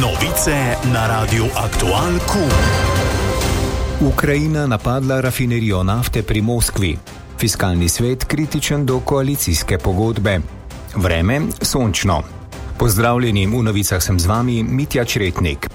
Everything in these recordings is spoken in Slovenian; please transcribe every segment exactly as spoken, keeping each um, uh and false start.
Novice na Radiu Aktual Q. Ukrajina napadla rafinerijo nafte pri Moskvi. Fiskalni svet kritičen do koalicijske pogodbe. Vreme sončno. Pozdravljeni, v novicah sem z vami Mitja Čretnik.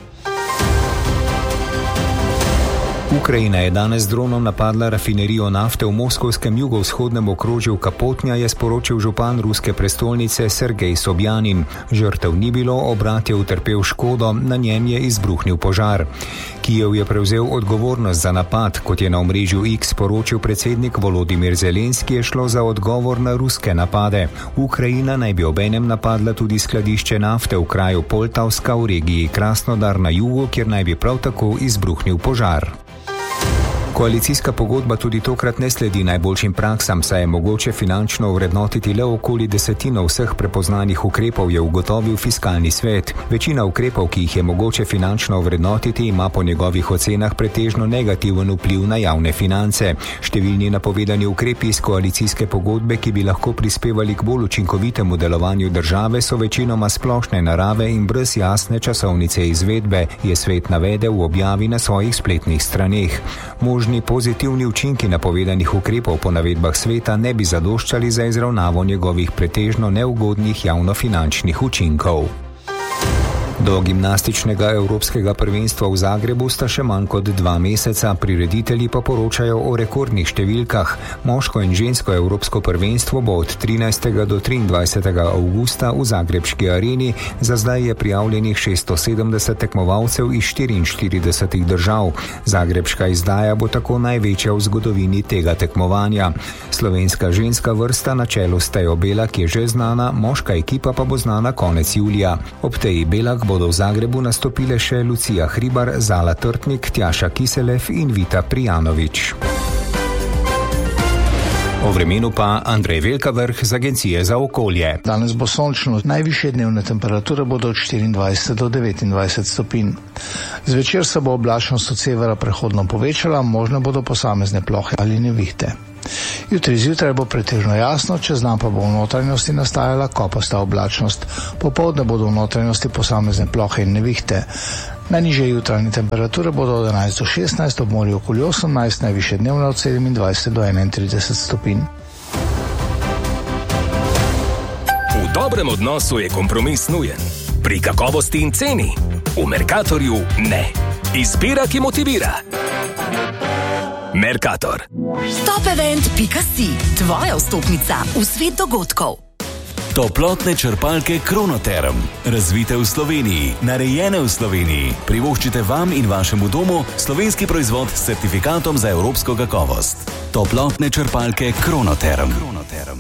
Ukrajina je danes z dronom napadla rafinerijo nafte v moskovskem jugovzhodnem okrožju Kapotnja, je sporočil župan ruske prestolnice Sergej Sobjanin. Žrtev ni bilo, obrat je utrpel škodo, na njem je izbruhnil požar. Kijev je prevzel odgovornost za napad, kot je na omrežju X sporočil predsednik Volodimir Zelenski, je šlo za odgovor na ruske napade. Ukrajina naj bi obenem napadla tudi skladišče nafte v kraju Poltavska v regiji Krasnodar na jugu, kjer naj bi prav tako izbruhnil požar. Koalicijska pogodba tudi tokrat ne sledi najboljšim praksam, saj je mogoče finančno ovrednotiti le okoli desetino vseh prepoznanih ukrepov, je ugotovil fiskalni svet. Večina ukrepov, ki jih je mogoče finančno ovrednotiti, ima po njegovih ocenah pretežno negativen vpliv na javne finance. Številni napovedani ukrepi iz koalicijske pogodbe, ki bi lahko prispevali k bolj učinkovitemu delovanju države, so večinoma splošne narave in brez jasne časovnice izvedbe, je svet navedel v objavi na svojih spletnih straneh. Možni pozitivni učinki napovedanih ukrepov po navedbah sveta ne bi zadoščali za izravnavo njegovih pretežno neugodnih javnofinančnih učinkov. Do gimnastičnega evropskega prvenstva v Zagrebu sta še manj kot dva meseca, prireditelji pa poročajo o rekordnih številkah. Moško in žensko evropsko prvenstvo bo od trinajstega do triindvajsetega avgusta v zagrebški areni. Za zdaj je prijavljenih šeststo sedemdeset tekmovalcev iz štiriinštiridesetih držav. Zagrebška izdaja bo tako največja v zgodovini tega tekmovanja. Slovenska ženska vrsta na čelu s Tejo Belak je že znana, moška ekipa pa bo znana konec julija. Ob Teji Belak bodo v Zagrebu nastopile še Lucija Hribar, Zala Trtnik, Tjaša Kiselev in Vita Prijanović. O vremenu pa Andrej Velkavrh z Agencije za okolje. Danes bo sončno, najvišje dnevne temperature bodo od štiriindvajset do devetindvajset stopinj. Zvečer se bo oblačnost od severa prehodno povečala, možne bodo posamezne plohe ali nevihte. Jutri zjutraj bo pretežno jasno, čez dan pa bo v notranjosti nastajala kopasta oblačnost. Popoldne bodo v notranjosti posamezne plohe in nevihte. Najnižje jutranje temperature bodo od enajst do šestnajst, ob morju okoli osemnajst, najvišje dnevne od sedemindvajset do enaintrideset stopinj. V dobrem odnosu je kompromis nujen. Pri kakovosti in ceni. V Mercatorju ne. Izbira, ki motivira. Mercator. Topevent pika si, tvoja vstopnica v svet dogodkov. Toplotne črpalke Kronoterm. Razvite v Sloveniji, narejene v Sloveniji. Privoščite vam in vašemu domu slovenski proizvod s certifikatom za evropsko kakovost. Toplotne črpalke Kronoterm. Kronoterm.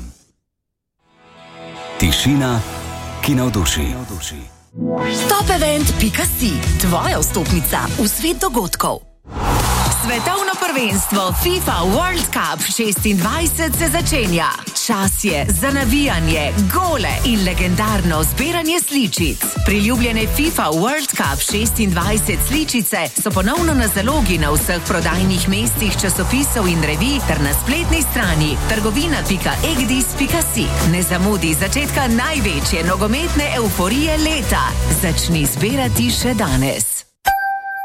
Tišina, ki navduši. Topevent pika si, tvoja vstopnica v svet dogodkov. Svetovno prvenstvo FIFA World Cup šestindvajset se začenja. Čas je za navijanje, gole in legendarno zbiranje sličic. Priljubljene FIFA World Cup šestindvajset sličice so ponovno na zalogi na vseh prodajnih mestih časopisov in revij ter na spletni strani trgovina pika egdis pika si. Ne zamudi začetka največje nogometne evforije leta. Začni zbirati še danes.